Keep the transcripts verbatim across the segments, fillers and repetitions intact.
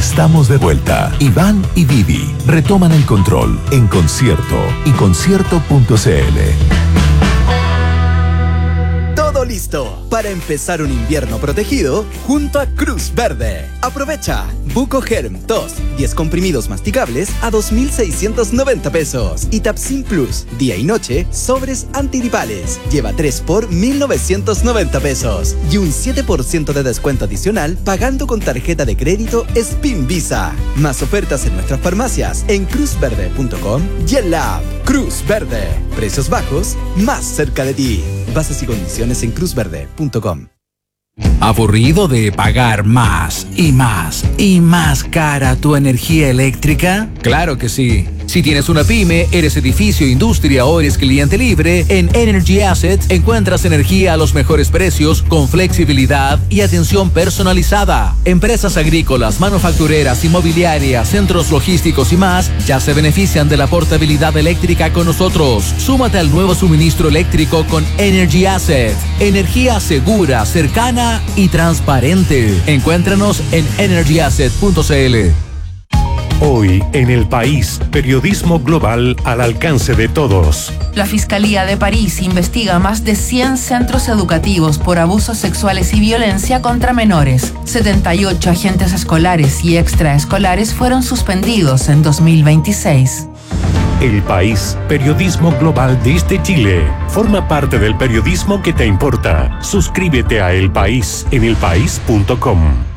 Estamos de vuelta. Iván y Vivi retoman el control en Concierto y concierto punto c l. Todo listo para empezar un invierno protegido junto a Cruz Verde. Aprovecha Buco Germ dos, diez comprimidos masticables a dos mil seiscientos noventa pesos. Y Tapsin Plus, día y noche, sobres antigripales. Lleva tres por mil novecientos noventa pesos. Y un siete por ciento de descuento adicional pagando con tarjeta de crédito Spin Visa. Más ofertas en nuestras farmacias en cruz verde punto com y en la app Cruz Verde. Precios bajos, más cerca de ti. Bases y condiciones en cruz verde punto com. ¿Aburrido de pagar más y más y más cara tu energía eléctrica? Claro que sí. Si tienes una pyme, eres edificio, industria o eres cliente libre, en Energy Assets encuentras energía a los mejores precios con flexibilidad y atención personalizada. Empresas agrícolas, manufactureras, inmobiliarias, centros logísticos y más ya se benefician de la portabilidad eléctrica con nosotros. Súmate al nuevo suministro eléctrico con Energy Assets. Energía segura, cercana y transparente. Encuéntranos en energy asset punto c l. Hoy en El País, periodismo global al alcance de todos. La Fiscalía de París investiga más de cien centros educativos por abusos sexuales y violencia contra menores. setenta y ocho agentes escolares y extraescolares fueron suspendidos en dos mil veintiséis. El País, periodismo global desde Chile. Forma parte del periodismo que te importa. Suscríbete a El País en el país punto com.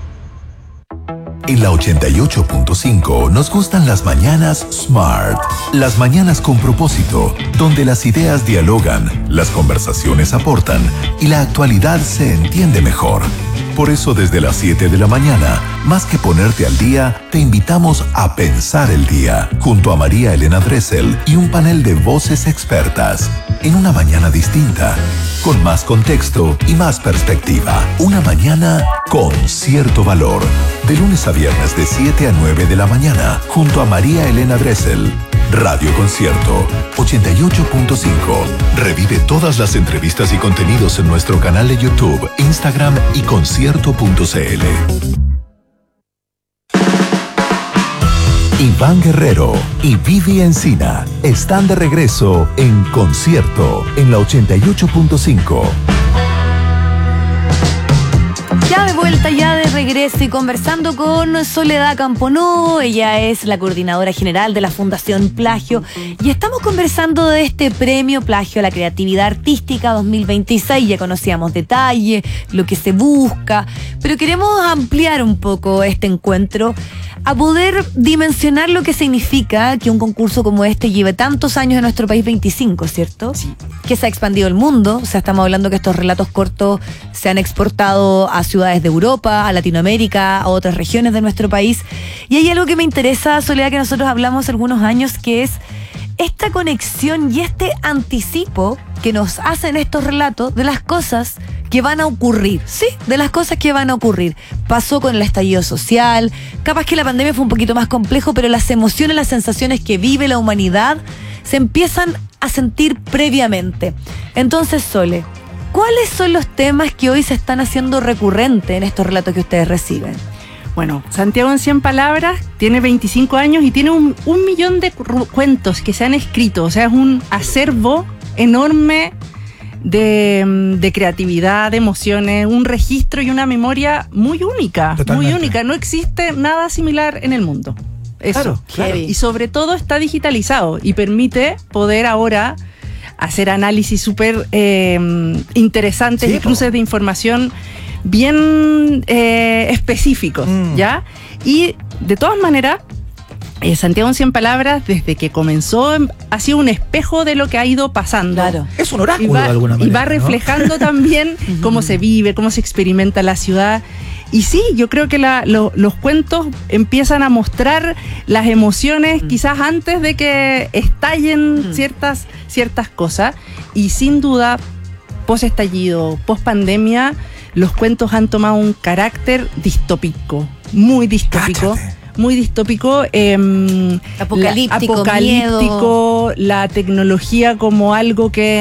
En la ochenta y ocho punto cinco nos gustan las mañanas Smart. Las mañanas con propósito, donde las ideas dialogan, las conversaciones aportan y la actualidad se entiende mejor. Por eso desde las siete de la mañana, más que ponerte al día, te invitamos a pensar el día, junto a María Elena Dressel y un panel de voces expertas. En una mañana distinta, con más contexto y más perspectiva. Una mañana con cierto valor. De lunes a viernes de siete a nueve de la mañana, junto a María Elena Dressel. Radio Concierto ochenta y ocho punto cinco. Revive todas las entrevistas y contenidos en nuestro canal de YouTube, Instagram y concierto punto c l. Iván Guerrero y Vivi Encina están de regreso en Concierto en la ochenta y ocho punto cinco. Ya de vuelta, ya de regreso y conversando con Soledad Camponovo. Ella es la coordinadora general de la Fundación Plagio y estamos conversando de este premio Plagio a la Creatividad Artística dos mil veintiséis. Ya conocíamos detalles, lo que se busca, pero queremos ampliar un poco este encuentro a poder dimensionar lo que significa que un concurso como este lleve tantos años en nuestro país, veinticinco, ¿cierto? Sí. Que se ha expandido el mundo. O sea, estamos hablando que estos relatos cortos se han exportado a ciudades de Europa, a Latinoamérica, a otras regiones de nuestro país. Y hay algo que me interesa, Soledad, que nosotros hablamos hace algunos años, que es esta conexión y este anticipo que nos hacen estos relatos de las cosas que van a ocurrir, ¿sí? De las cosas que van a ocurrir. Pasó con el estallido social, capaz que la pandemia fue un poquito más complejo, pero las emociones, las sensaciones que vive la humanidad se empiezan a sentir previamente. Entonces, Sole, ¿cuáles son los temas que hoy se están haciendo recurrentes en estos relatos que ustedes reciben? Bueno, Santiago en cien palabras tiene veinticinco años y tiene un, un millón de cuentos que se han escrito. O sea, es un acervo enorme de, de creatividad, de emociones, un registro y una memoria muy única. Totalmente. Muy única. No existe nada similar en el mundo. Eso. Claro, claro. Y sobre todo está digitalizado y permite poder ahora hacer análisis súper eh, interesantes, sí, y cruces de información bien eh, específicos, mm. ¿ya? Y de todas maneras, eh, Santiago en cien palabras, desde que comenzó, ha sido un espejo de lo que ha ido pasando. Claro. Es un oráculo va, de alguna manera, y va reflejando, ¿no?, también cómo se vive, cómo se experimenta la ciudad. Y sí, yo creo que la, lo, los cuentos empiezan a mostrar las emociones mm. quizás antes de que estallen mm. ciertas, ciertas cosas. Y sin duda, post-estallido, post-pandemia, los cuentos han tomado un carácter distópico, muy distópico. Cáchate. Muy distópico, eh, apocalíptico, la, apocalíptico, miedo. La tecnología como algo que